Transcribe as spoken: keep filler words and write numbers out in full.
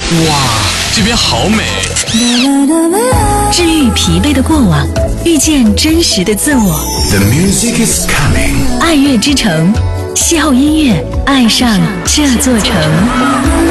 哇，这边好美。 治愈疲惫的过往，遇见真实的自我。 The music is coming。 爱乐之城，邂逅音乐，爱上这座城。